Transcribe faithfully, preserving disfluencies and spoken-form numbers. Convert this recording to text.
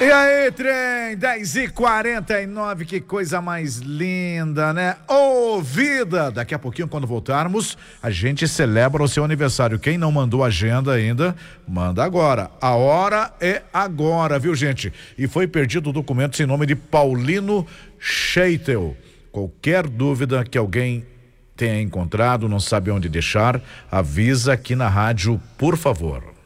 E aí, trem, dez e quarenta e nove, que coisa mais linda, né? Ô, vida! Daqui a pouquinho, quando voltarmos, a gente celebra o seu aniversário. Quem não mandou agenda ainda, manda agora. A hora é agora, viu, gente? E foi perdido o documento em nome de Paulino Scheitel. Qualquer dúvida que alguém tenha encontrado, não sabe onde deixar, avisa aqui na rádio, por favor.